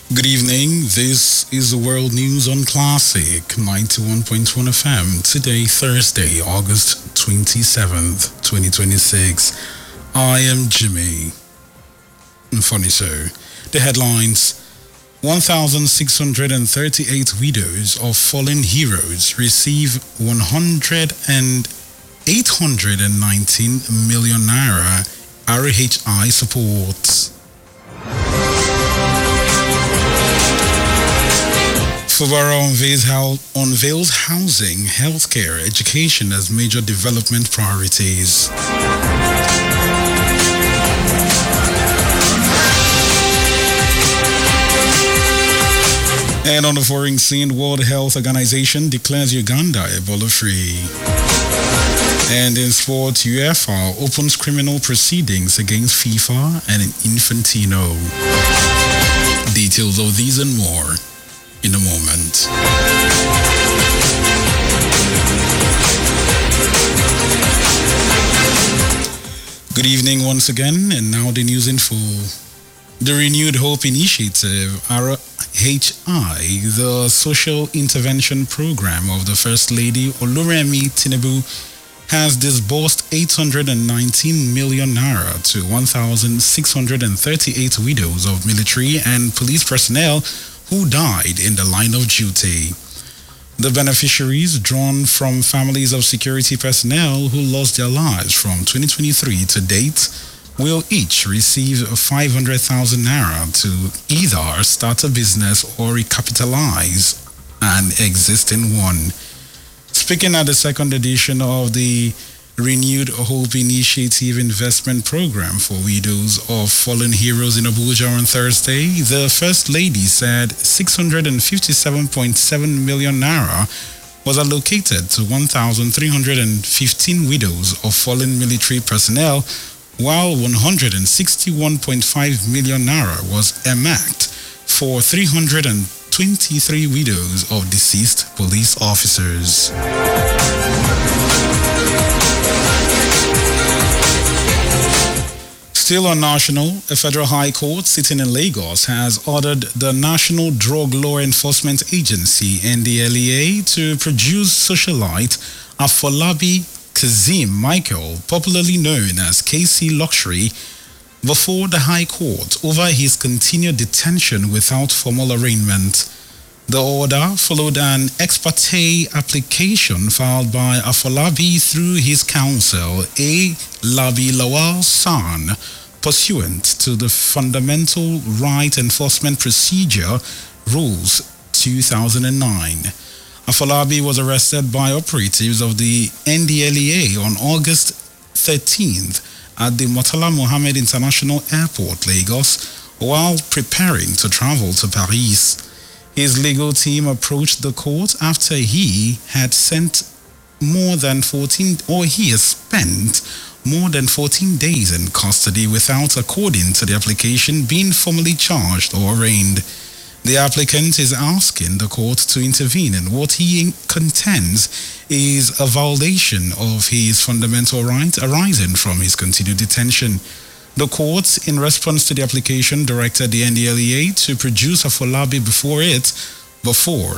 Good evening. This is the World News on Classic 91.1 FM. Today, Thursday, August 27th, 2026. I am Jimmy Mfoniso. The headlines: 1,638 widows of fallen heroes receive 819 million naira RHI support. Fubara unveils housing, healthcare, education as major development priorities. And on the foreign scene, World Health Organization declares Uganda Ebola-free. And in sports, UEFA opens criminal proceedings against FIFA and Infantino. Details of these and more in a moment. Good evening once again, and now the news in full. The Renewed Hope Initiative, RHI, the social intervention program of the First Lady Oluremi Tinubu, has disbursed 819 million naira to 1,638 widows of military and police personnel who died in the line of duty. The beneficiaries, drawn from families of security personnel who lost their lives from 2023 to date, will each receive 500,000 naira to either start a business or recapitalize an existing one. Speaking at the second edition of the Renewed Hope Initiative Investment Program for Widows of Fallen Heroes in Abuja on Thursday, the First Lady said 657.7 million naira was allocated to 1,315 widows of fallen military personnel, while 161.5 million naira was earmarked for 323 widows of deceased police officers. Still on national, a federal high court sitting in Lagos has ordered the National Drug Law Enforcement Agency, NDLEA, to produce socialite Afolabi Kazim Michael, popularly known as KC Luxury, before the High Court over his continued detention without formal arraignment. The order followed an ex parte application filed by Afolabi through his counsel, A. Labi Lawal San, pursuant to the Fundamental Right Enforcement Procedure Rules 2009. Afolabi was arrested by operatives of the NDLEA on August 13th at the Murtala Mohammed International Airport, Lagos, while preparing to travel to Paris. His legal team approached the court after he had spent more than 14 days in custody without, according to the application, being formally charged or arraigned. The applicant is asking the court to intervene in what he contends is a violation of his fundamental right arising from his continued detention. The court, in response to the application, directed the NDLEA to produce Afolabi before